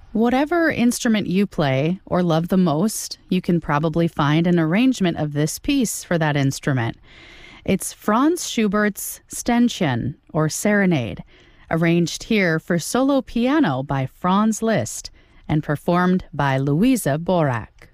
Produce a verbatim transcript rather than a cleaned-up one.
Whatever instrument you play or love the most, you can probably find an arrangement of this piece for that instrument. It's Franz Schubert's Ständchen, or Serenade, arranged here for solo piano by Franz Liszt and performed by Louisa Borack.